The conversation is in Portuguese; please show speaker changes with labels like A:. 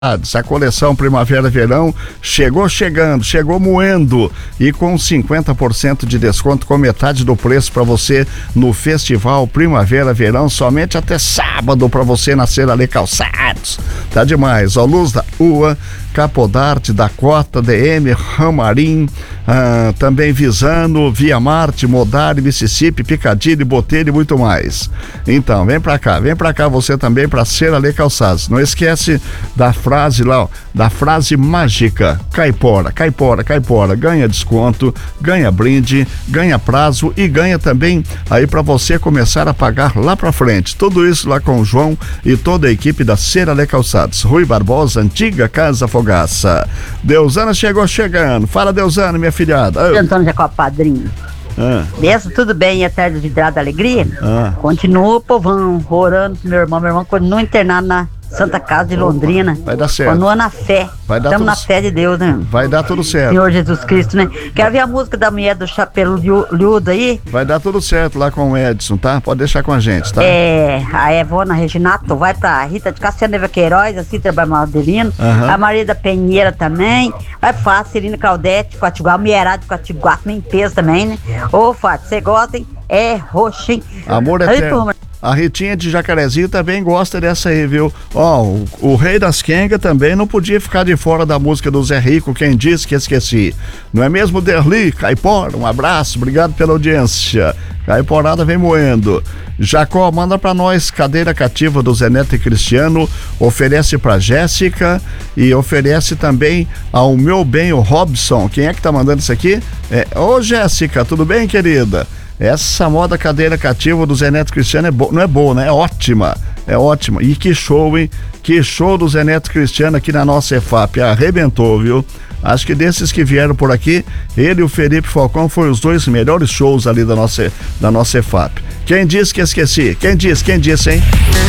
A: A coleção Primavera-Verão chegou chegando, chegou moendo e com 50% de desconto, com metade do preço para você no Festival Primavera-Verão, somente até sábado para você na Ser Ale Calçados. Tá demais, ó, Luz da Rua, Capodarte, Dakota, DM, Ramarim, também Visano, Via Marte, Modari, Mississippi, Piccadilly, Botelho e muito mais. Então, vem pra cá você também pra Ser Ale Calçados. Não esquece da frase lá, ó, da frase mágica, Caipora, Caipora, Caipora, ganha desconto, ganha brinde, ganha prazo e ganha também aí pra você começar a pagar lá pra frente. Tudo isso lá com o João e toda a equipe da Ser Ale Calçados. Rui Barbosa, antiga Casa Fogaça. Deusana chegou chegando. Fala, Deusana, minha filhada.
B: Antônio Jacob Padrinho. Beleza, tudo bem? E a tarde vidrada alegria? Continua o povão orando pro meu irmão continua internado na Santa Casa de Londrina.
A: Vai dar certo.
B: Continua na fé. Estamos na fé de Deus, né?
A: Vai dar tudo certo.
B: Senhor Jesus Cristo, né? Quero ver a música da mulher do Chapelhudo aí?
A: Vai dar tudo certo lá com o Edson, tá? Pode deixar com a gente, tá?
B: A Evona Reginato vai pra Rita de Cassiano Neva Queiroz, a Citra Barmaldelino, a Maria da Penheira também, vai pra Fácil, Celina Claudete, Quatiguá, Mierá de Quatiguá, também peso também, né? Ô, Fábio, você gosta, hein? É roxo, hein?
A: Amor eterno. A Ritinha de Jacarezinho também gosta dessa aí, viu? Ó, o Rei das Quengas também não podia ficar de fora da música do Zé Rico, quem disse que esqueci. Não é mesmo, Derli? Caipora, um abraço, obrigado pela audiência. Caiporada vem moendo. Jacó, manda pra nós cadeira cativa do Zé Neto e Cristiano, oferece pra Jéssica e oferece também ao meu bem, o Robson. Quem é que tá mandando isso aqui? Ô Jéssica, tudo bem, querida? Essa moda cadeira cativa do Zé Neto Cristiano não é boa, né? É ótima. É ótima. E que show, hein? Que show do Zé Neto Cristiano aqui na nossa EFAP. Arrebentou, viu? Acho que desses que vieram por aqui, ele e o Felipe Falcão foram os dois melhores shows ali da nossa EFAP. Quem disse que esqueci? Quem disse, hein?